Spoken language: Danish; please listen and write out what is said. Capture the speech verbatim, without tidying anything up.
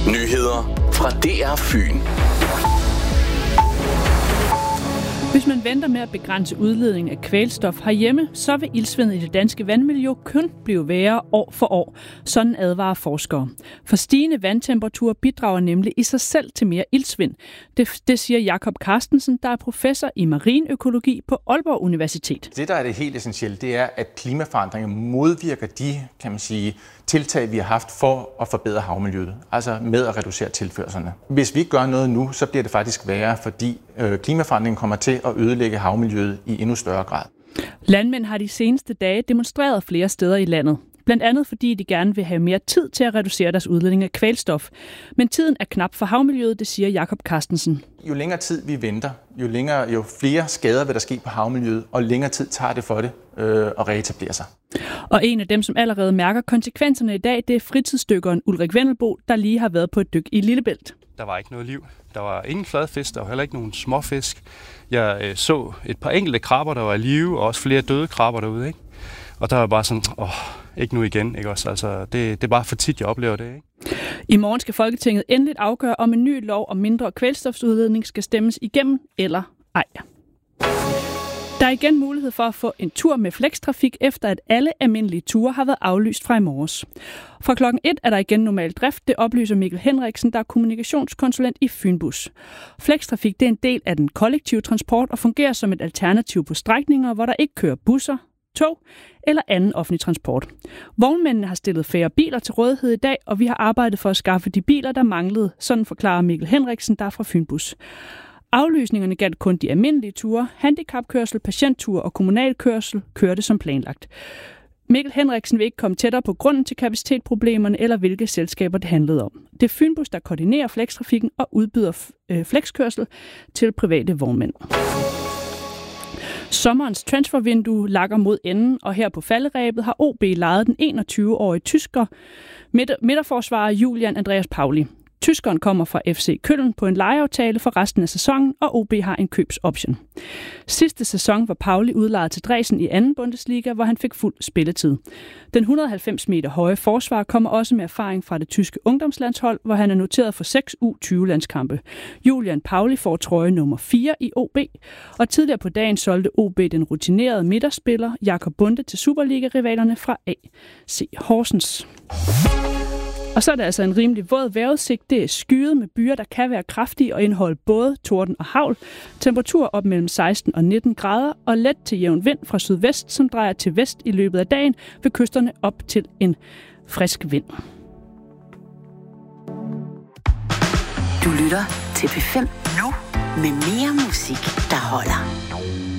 Nyheder fra D R Fyn. Hvis man venter med at begrænse udledningen af kvælstof herhjemme, så vil iltsvindet i det danske vandmiljø kun blive værre år for år. Sådan advarer forskere. For stigende vandtemperaturer bidrager nemlig i sig selv til mere iltsvind. Det, det siger Jakob Carstensen, der er professor i marinøkologi på Aalborg Universitet. Det, der er det helt essentielle, det er, at klimaforandringer modvirker de, kan man sige, tiltag, vi har haft for at forbedre havmiljøet, altså med at reducere tilførslerne. Hvis vi ikke gør noget nu, så bliver det faktisk værre, fordi øh, klimaforandringen kommer til at ødelægge havmiljøet i endnu større grad. Landmænd har de seneste dage demonstreret flere steder i landet. Blandt andet fordi de gerne vil have mere tid til at reducere deres udledning af kvælstof. Men tiden er knap for havmiljøet, det siger Jakob Carstensen. Jo længere tid vi venter, jo, længere, jo flere skader vil der ske på havmiljøet, og længere tid tager det for det øh, at reetablere sig. Og en af dem, som allerede mærker konsekvenserne i dag, det er fritidsdykkeren Ulrik Vendelbo, der lige har været på et dyk i Lillebælt. Der var ikke noget liv. Der var ingen fladfisk, der var heller ikke nogen småfisk. Jeg øh, så et par enkelte krabber, der var i live, og også flere døde krabber derude, ikke? Og der var bare sådan, åh, ikke nu igen, ikke også? Altså, det, det er bare for tit, jeg oplever det, ikke? I morgen skal Folketinget endeligt afgøre, om en ny lov om mindre kvælstofudledning skal stemmes igennem eller ej. Der er igen mulighed for at få en tur med flextrafik, efter at alle almindelige ture har været aflyst fra i morges. Fra klokken et er der igen normal drift, det oplyser Mikkel Henriksen, der er kommunikationskonsulent i Fynbus. Flextrafik det er en del af den kollektive transport og fungerer som et alternativ på strækninger, hvor der ikke kører busser, tog eller anden offentlig transport. Vognmændene har stillet færre biler til rådighed i dag, og vi har arbejdet for at skaffe de biler, der manglede, sådan forklarer Mikkel Henriksen, der er fra Fynbus. Aflysningerne galt kun de almindelige ture, handicapkørsel, patientture og kommunalkørsel kørte som planlagt. Mikkel Henriksen vil ikke komme tættere på grunden til kapacitetsproblemerne eller hvilke selskaber det handlede om. Det er Fynbus, der koordinerer flextrafikken og udbyder øh, flexkørsel til private vognmænd. Sommerens transfervindue lakker mod enden, og her på falderebet har O B lejet den enogtyve-årige tysker midterforsvarer Julian Andreas Pauli. Tyskeren kommer fra F C Köln på en lejeaftale for resten af sæsonen, og O B har en købsoption. Sidste sæson var Pauli udlejet til Dresden i anden Bundesliga, hvor han fik fuld spilletid. Den et hundrede og halvfems meter høje forsvar kommer også med erfaring fra det tyske ungdomslandshold, hvor han er noteret for seks U tyve landskampe. Julian Pauli får trøje nummer fire i O B, og tidligere på dagen solgte O B den rutinerede midterspiller Jakob Bunde til Superliga-rivalerne fra A C Horsens. Og så er der altså en rimelig våd vejrudsigt. Det er skyet med byer, der kan være kraftige og indeholde både torden og hagl. Temperatur op mellem seksten og nitten grader og let til jævn vind fra sydvest, som drejer til vest i løbet af dagen ved kysterne op til en frisk vind. Du lytter til P fem nu med mere musik, der holder.